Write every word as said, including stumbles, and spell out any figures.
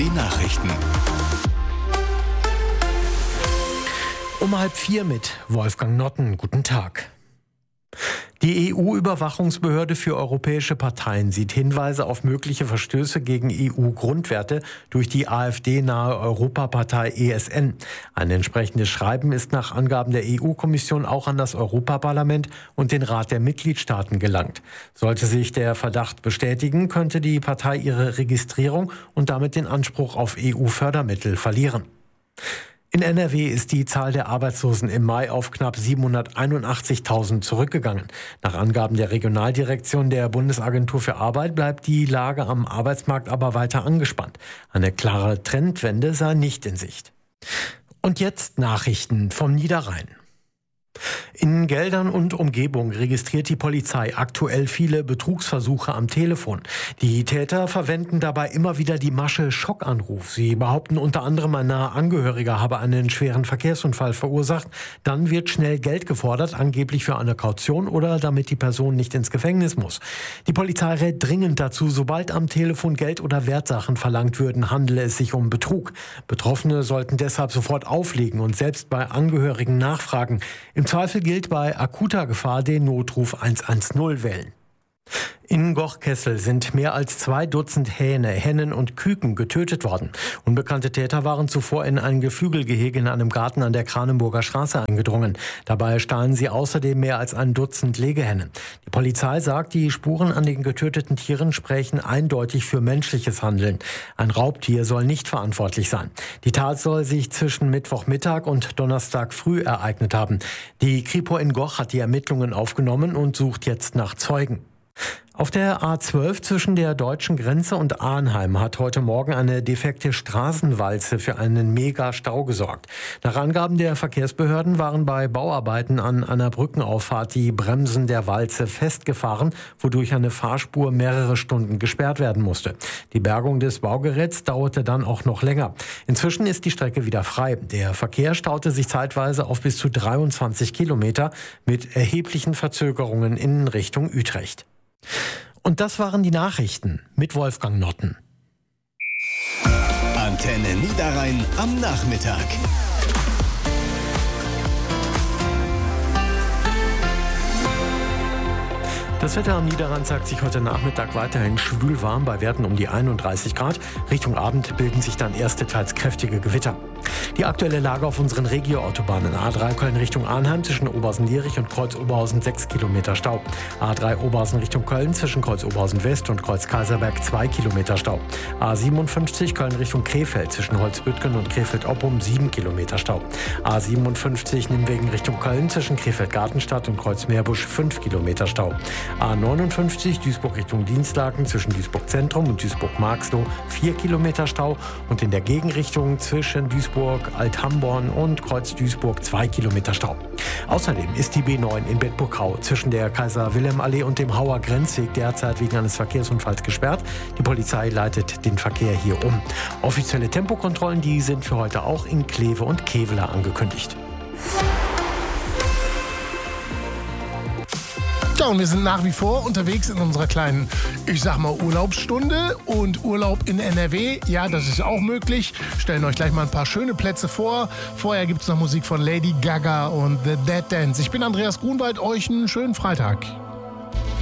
Nachrichten. Um halb vier mit Wolfgang Notten. Guten Tag. Die E U-Überwachungsbehörde für europäische Parteien sieht Hinweise auf mögliche Verstöße gegen E U-Grundwerte durch die AfD-nahe Europapartei E S N. Ein entsprechendes Schreiben ist nach Angaben der E U-Kommission auch an das Europaparlament und den Rat der Mitgliedstaaten gelangt. Sollte sich der Verdacht bestätigen, könnte die Partei ihre Registrierung und damit den Anspruch auf E U-Fördermittel verlieren. In N R W ist die Zahl der Arbeitslosen im Mai auf knapp siebenhunderteinundachtzigtausend zurückgegangen. Nach Angaben der Regionaldirektion der Bundesagentur für Arbeit bleibt die Lage am Arbeitsmarkt aber weiter angespannt. Eine klare Trendwende sei nicht in Sicht. Und jetzt Nachrichten vom Niederrhein. In Geldern und Umgebung registriert die Polizei aktuell viele Betrugsversuche am Telefon. Die Täter verwenden dabei immer wieder die Masche Schockanruf. Sie behaupten unter anderem, ein naher Angehöriger habe einen schweren Verkehrsunfall verursacht. Dann wird schnell Geld gefordert, angeblich für eine Kaution oder damit die Person nicht ins Gefängnis muss. Die Polizei rät dringend dazu, sobald am Telefon Geld oder Wertsachen verlangt würden, handele es sich um Betrug. Betroffene sollten deshalb sofort auflegen und selbst bei Angehörigen nachfragen. Im Zweifel gilt bei akuter Gefahr den Notruf hundertzehn wählen. In Gochkessel sind mehr als zwei Dutzend Hähne, Hennen und Küken getötet worden. Unbekannte Täter waren zuvor in ein Geflügelgehege in einem Garten an der Kranenburger Straße eingedrungen. Dabei stahlen sie außerdem mehr als ein Dutzend Legehennen. Die Polizei sagt, die Spuren an den getöteten Tieren sprechen eindeutig für menschliches Handeln. Ein Raubtier soll nicht verantwortlich sein. Die Tat soll sich zwischen Mittwochmittag und Donnerstag früh ereignet haben. Die Kripo in Goch hat die Ermittlungen aufgenommen und sucht jetzt nach Zeugen. Auf der A zwölf zwischen der deutschen Grenze und Arnheim hat heute Morgen eine defekte Straßenwalze für einen Mega-Stau gesorgt. Nach Angaben der Verkehrsbehörden waren bei Bauarbeiten an einer Brückenauffahrt die Bremsen der Walze festgefahren, wodurch eine Fahrspur mehrere Stunden gesperrt werden musste. Die Bergung des Baugeräts dauerte dann auch noch länger. Inzwischen ist die Strecke wieder frei. Der Verkehr staute sich zeitweise auf bis zu dreiundzwanzig Kilometer mit erheblichen Verzögerungen in Richtung Utrecht. Und das waren die Nachrichten mit Wolfgang Notten. Antenne Niederrhein am Nachmittag. Das Wetter am Niederrhein zeigt sich heute Nachmittag weiterhin schwül warm bei Werten um die einunddreißig Grad. Richtung Abend bilden sich dann erste, teils kräftige Gewitter. Die aktuelle Lage auf unseren Regio-Autobahnen. A drei Köln Richtung Arnheim zwischen Oberhausen-Lierich und Kreuz-Oberhausen sechs Kilometer Stau. A drei Oberhausen Richtung Köln zwischen Kreuz-Oberhausen West und Kreuz-Kaiserberg zwei Kilometer Stau. A siebenundfünfzig Köln Richtung Krefeld zwischen Holzbüttgen und Krefeld-Oppum sieben Kilometer Stau. A siebenundfünfzig Nimwegen Richtung Köln zwischen Krefeld-Gartenstadt und Kreuz-Meerbusch fünf Kilometer Stau. A neunundfünfzig Duisburg Richtung Dienstlaken zwischen Duisburg Zentrum und Duisburg-Marxloh vier Kilometer Stau und in der Gegenrichtung zwischen Duisburg, Althamborn und Kreuz Duisburg zwei Kilometer Stau. Außerdem ist die B neun in Bedburg-Hau zwischen der Kaiser-Wilhelm-Allee und dem Hauer Grenzweg derzeit wegen eines Verkehrsunfalls gesperrt. Die Polizei leitet den Verkehr hier um. Offizielle Tempokontrollen, die sind für heute auch in Kleve und Kevela angekündigt. Ja, und wir sind nach wie vor unterwegs in unserer kleinen, ich sag mal, Urlaubsstunde. Und Urlaub in N R W, ja, das ist auch möglich. Stellen euch gleich mal ein paar schöne Plätze vor. Vorher gibt's noch Musik von Lady Gaga und The Dead Dance. Ich bin Andreas Grunwald, euch einen schönen Freitag.